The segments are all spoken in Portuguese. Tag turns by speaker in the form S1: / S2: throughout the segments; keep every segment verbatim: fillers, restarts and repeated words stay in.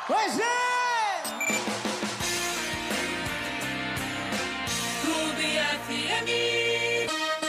S1: Pois é!
S2: Clube F M.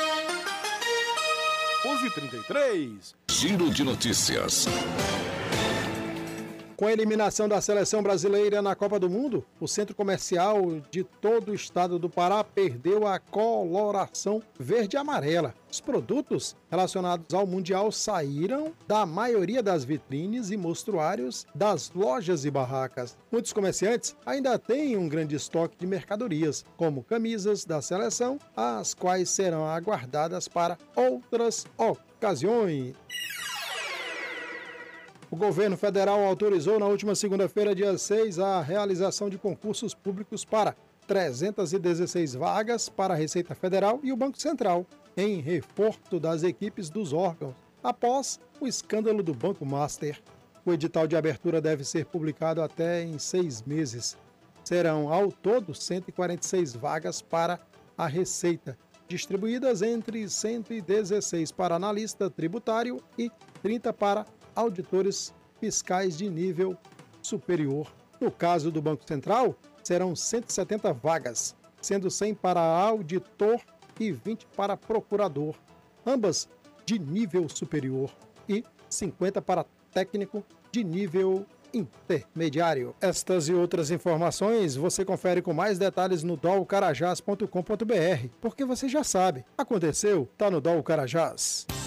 S3: onze e trinta e três.
S4: Giro de notícias.
S5: Com a eliminação da seleção brasileira na Copa do Mundo, o centro comercial de todo o estado do Pará perdeu a coloração verde e amarela. Os produtos relacionados ao Mundial saíram da maioria das vitrines e mostruários das lojas e barracas. Muitos comerciantes ainda têm um grande estoque de mercadorias, como camisas da seleção, as quais serão aguardadas para outras ocasiões. O governo federal autorizou na última segunda-feira, dia seis, a realização de concursos públicos para trezentas e dezesseis vagas para a Receita Federal e o Banco Central, em reforço das equipes dos órgãos, após o escândalo do Banco Master. O edital de abertura deve ser publicado até em seis meses. Serão, ao todo, cento e quarenta e seis vagas para a Receita, distribuídas entre cento e dezesseis para analista tributário e trinta para auditores fiscais de nível superior. No caso do Banco Central, serão cento e setenta vagas, sendo cem para auditor e vinte para procurador, ambas de nível superior, e cinquenta para técnico de nível intermediário. Estas e outras informações você confere com mais detalhes no dol carajás ponto com ponto br, porque você já sabe, aconteceu, tá no Dol Carajás.